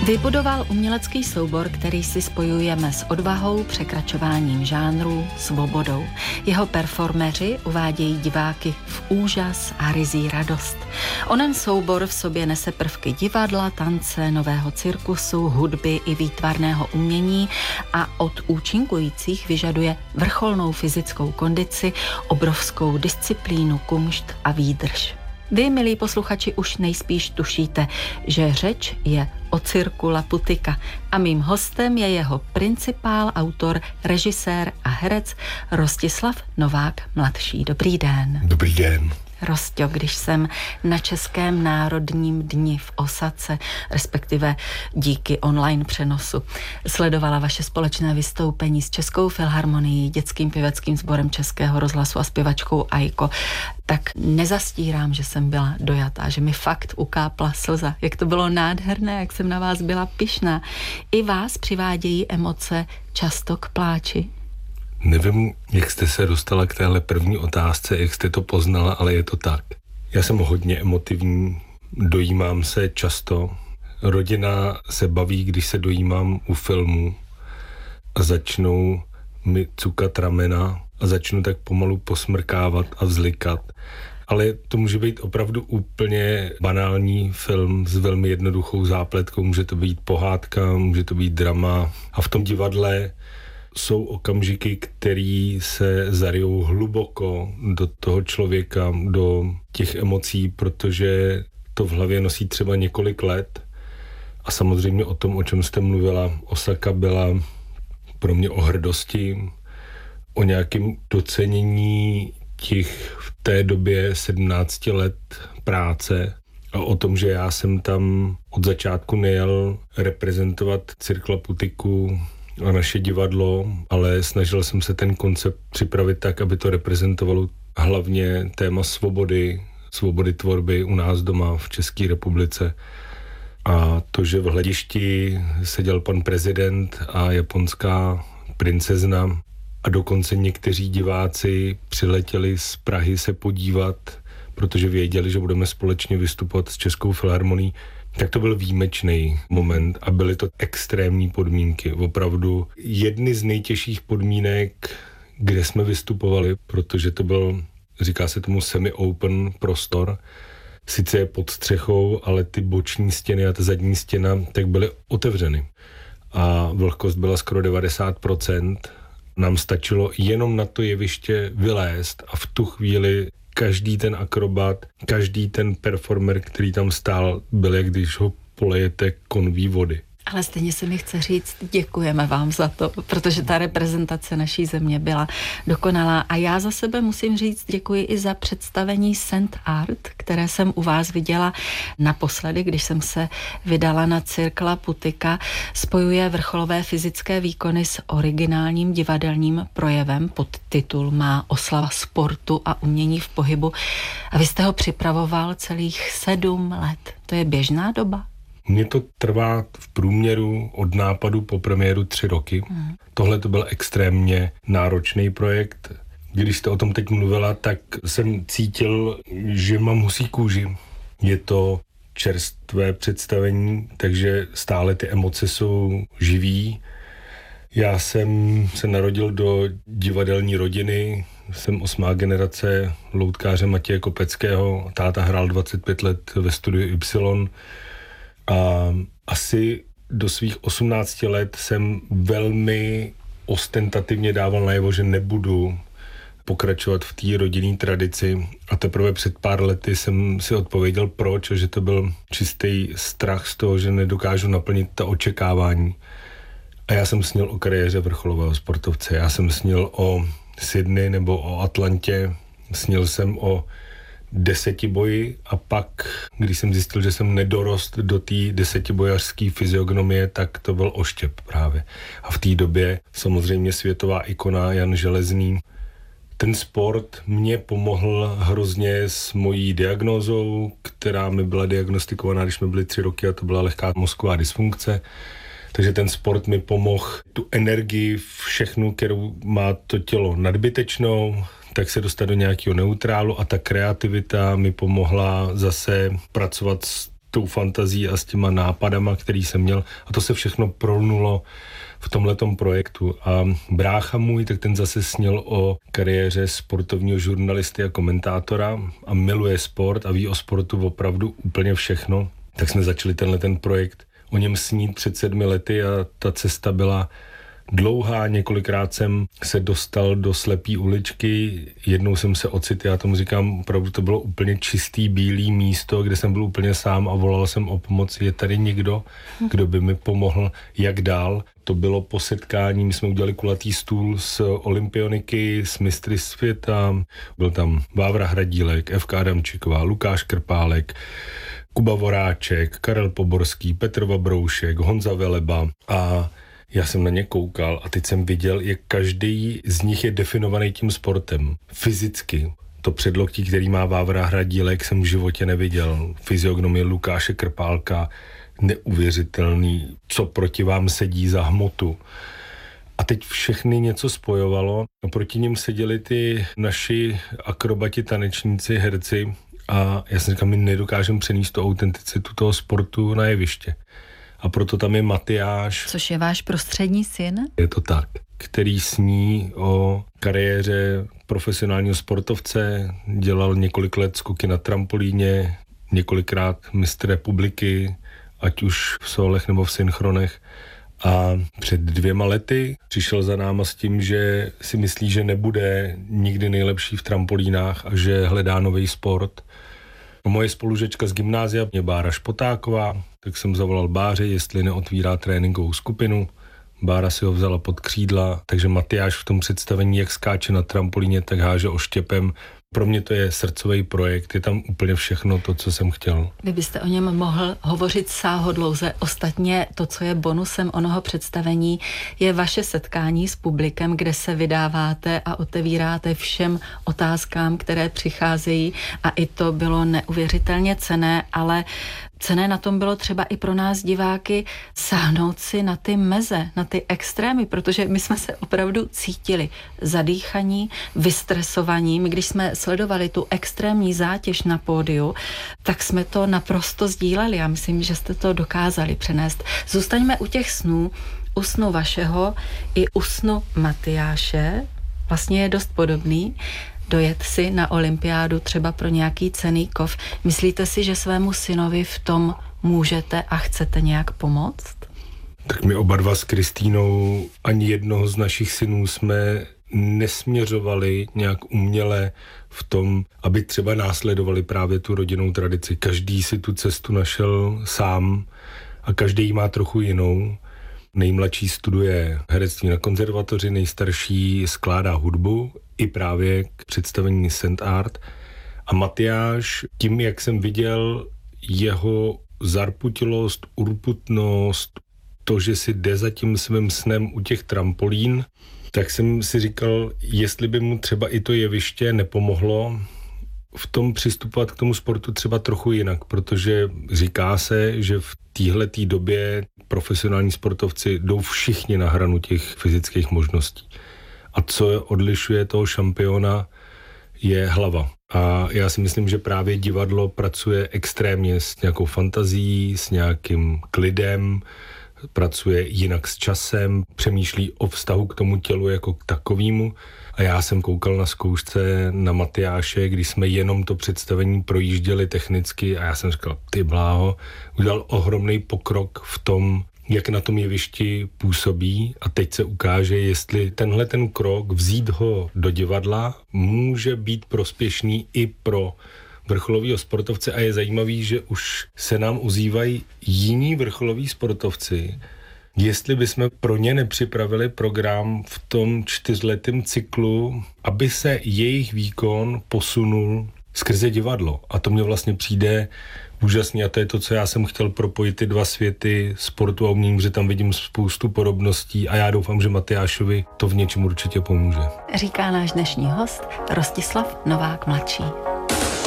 Vybudoval umělecký soubor, který si spojujeme s odvahou, překračováním žánrů, svobodou. Jeho performeři uvádějí diváky v úžas a ryzí radost. Onen soubor v sobě nese prvky divadla, tance, nového cirkusu, hudby i výtvarného umění a od účinkujících vyžaduje vrcholnou fyzickou kondici, obrovskou disciplínu, kumšt a výdrž. Vy, milí posluchači, už nejspíš tušíte, že řeč je o cirku Laputika a mým hostem je jeho principál, autor, režisér a herec Rostislav Novák mladší. Dobrý den. Dobrý den. Rostio, když jsem na Českém národním dni v Osace, respektive díky online přenosu, sledovala vaše společné vystoupení s Českou filharmonií, Dětským pěveckým sborem Českého rozhlasu a zpěvačkou Aiko, tak nezastírám, že jsem byla dojatá, že mi fakt ukápla slza. Jak to bylo nádherné, jak jsem na vás byla pyšná. I vás přivádějí emoce často k pláči? Nevím, jak jste se dostala k téhle první otázce, jak jste to poznala, ale je to tak. Já jsem hodně emotivní, dojímám se často. Rodina se baví, když se dojímám u filmu a začnou mi cukat ramena a začnu tak pomalu posmrkávat a vzlikat. Ale to může být opravdu úplně banální film s velmi jednoduchou zápletkou. Může to být pohádka, může to být drama. A v tom divadle jsou okamžiky, které se zarijou hluboko do toho člověka, do těch emocí, protože to v hlavě nosí třeba několik let. A samozřejmě o tom, o čem jste mluvila, Osaka byla pro mě o hrdosti, o nějakém docenění těch v té době 17 let práce a o tom, že já jsem tam od začátku nejel reprezentovat Cirk Laputiku a naše divadlo, ale snažil jsem se ten koncept připravit tak, aby to reprezentovalo hlavně téma svobody tvorby u nás doma v České republice. A to, že v hledišti seděl pan prezident a japonská princezna a dokonce někteří diváci přiletěli z Prahy se podívat, protože věděli, že budeme společně vystupovat s Českou filharmonií, tak to byl výjimečný moment a byly to extrémní podmínky. Opravdu jedny z nejtěžších podmínek, kde jsme vystupovali, protože to byl, říká se tomu semi-open prostor, sice je pod střechou, ale ty boční stěny a ta zadní stěna tak byly otevřeny. A vlhkost byla skoro 90%. Nám stačilo jenom na to jeviště vylézt a v tu chvíli každý ten akrobat, každý ten performer, který tam stál, byl, jak když ho polejete konví vody. Ale stejně se mi chce říct, děkujeme vám za to, protože ta reprezentace naší země byla dokonalá. A já za sebe musím říct, děkuji i za představení Saint Art, které jsem u vás viděla naposledy, když jsem se vydala na Cirk Laputika. Spojuje vrcholové fyzické výkony s originálním divadelním projevem. Podtitul má Oslava sportu a umění v pohybu. A vy jste ho připravoval celých 7 let. To je běžná doba? Mně to trvá v průměru od nápadu po premiéru 3 roky. Tohle to byl extrémně náročný projekt. Když jste o tom teď mluvila, tak jsem cítil, že mám husí kůži. Je to čerstvé představení, takže stále ty emoce jsou živý. Já jsem se narodil do divadelní rodiny, jsem 8. generace loutkáře Matěje Kopeckého, táta hrál 25 let ve studiu Y. A asi do svých 18 let jsem velmi ostentativně dával najevo, že nebudu pokračovat v té rodinné tradici. A teprve před pár lety jsem si odpověděl proč, že to byl čistý strach z toho, že nedokážu naplnit ta očekávání. A já jsem snil o kariéře vrcholového sportovce. Já jsem snil o Sydney nebo o Atlantě. Snil jsem o 10 boji a pak, když jsem zjistil, že jsem nedorost do té 10bojařské fyziognomie, tak to byl oštěp právě. A v té době samozřejmě světová ikona Jan Železný. Ten sport mě pomohl hrozně s mojí diagnózou, která mi byla diagnostikovaná, když mi byly 3 roky a to byla lehká mozková dysfunkce. Takže ten sport mi pomohl tu energii, všechnu, kterou má to tělo nadbytečnou, tak se dostat do nějakého neutrálu a ta kreativita mi pomohla zase pracovat s tou fantazí a s těma nápadama, který jsem měl. A to se všechno prolnulo v tomhletom projektu. A brácha můj, tak ten zase sněl o kariéře sportovního žurnalisty a komentátora a miluje sport a ví o sportu opravdu úplně všechno. Tak jsme začali ten projekt o něm snít před 7 lety a ta cesta byla dlouhá, několikrát jsem se dostal do slepý uličky, jednou jsem se ocitl, já tomu říkám, opravdu to bylo úplně čistý, bílý místo, kde jsem byl úplně sám a volal jsem o pomoc, je tady někdo, kdo by mi pomohl, jak dál. To bylo po setkání, my jsme udělali kulatý stůl s olympioniky, s mistry světa, byl tam Vávra Hradílek, FK Adamčíková, Lukáš Krpálek, Kuba Voráček, Karel Poborský, Petr Vabroušek, Honza Veleba a já jsem na ně koukal a teď jsem viděl, jak každý z nich je definovaný tím sportem. Fyzicky. To předloktí, který má Vávra Hradílek, jsem v životě neviděl. Fyziognomie Lukáše Krpálka, neuvěřitelný, co proti vám sedí za hmotu. A teď všechny něco spojovalo a proti nim seděli ty naši akrobati, tanečníci, herci a já jsem říkal, my nedokážeme přenést tu autenticitu toho sportu na jeviště. A proto tam je Matyáš. Což je váš prostřední syn? Je to tak. Který sní o kariéře profesionálního sportovce, dělal několik let skoky na trampolíně, několikrát mistr republiky, ať už v solech nebo v synchronech. A před 2 lety přišel za náma s tím, že si myslí, že nebude nikdy nejlepší v trampolínách a že hledá nový sport. Moje spolužečka z gymnázia je Bára Špotáková, tak jsem zavolal Báře, jestli neotvírá tréninkovou skupinu. Bára si ho vzala pod křídla, takže Matyáš v tom představení, jak skáče na trampolíně, tak háže oštěpem. Pro mě to je srdcový projekt, je tam úplně všechno to, co jsem chtěl. Vy byste o něm mohl hovořit sáhodlouze. Ostatně to, co je bonusem onoho představení, je vaše setkání s publikem, kde se vydáváte a otevíráte všem otázkám, které přicházejí a i to bylo neuvěřitelně cenné, ale cenné na tom bylo třeba i pro nás diváky sáhnout si na ty meze, na ty extrémy, protože my jsme se opravdu cítili zadýchaní, vystresovaní. My když jsme sledovali tu extrémní zátěž na pódiu, tak jsme to naprosto sdíleli. Já myslím, že jste to dokázali přenést. Zůstaňme u těch snů. U snu vašeho i u snu Matyáše vlastně je dost podobný. Dojet si na olympiádu třeba pro nějaký cenný kov. Myslíte si, že svému synovi v tom můžete a chcete nějak pomoct? Tak my oba dva s Kristýnou ani jednoho z našich synů jsme nesměřovali nějak uměle v tom, aby třeba následovali právě tu rodinnou tradici. Každý si tu cestu našel sám a každý ji má trochu jinou. Nejmladší studuje herectví na konzervatoři, nejstarší skládá hudbu i právě k představení St. Art. A Matyáš, tím, jak jsem viděl jeho zarputilost, urputnost, to, že si jde za tím svým snem u těch trampolín, tak jsem si říkal, jestli by mu třeba i to jeviště nepomohlo v tom přistupovat k tomu sportu třeba trochu jinak, protože říká se, že v téhletý době profesionální sportovci jdou všichni na hranu těch fyzických možností. A co odlišuje toho šampiona, je hlava. A já si myslím, že právě divadlo pracuje extrémně s nějakou fantazií, s nějakým klidem, pracuje jinak s časem, přemýšlí o vztahu k tomu tělu jako k takovému. A já jsem koukal na zkoušce na Matyáše, když jsme jenom to představení projížděli technicky a já jsem říkal, ty bláho, udělal ohromný pokrok v tom, jak na tom jevišti působí a teď se ukáže, jestli tenhle ten krok, vzít ho do divadla, může být prospěšný i pro vrcholového sportovce a je zajímavý, že už se nám ozývají jiní vrcholoví sportovci, jestli bychom pro ně nepřipravili program v tom 4letém cyklu, aby se jejich výkon posunul skrze divadlo. A to mně vlastně přijde úžasný a to je to, co já jsem chtěl propojit ty dva světy sportu a umění, že tam vidím spoustu podobností a já doufám, že Matyášovi to v něčem určitě pomůže. Říká náš dnešní host Rostislav Novák mladší.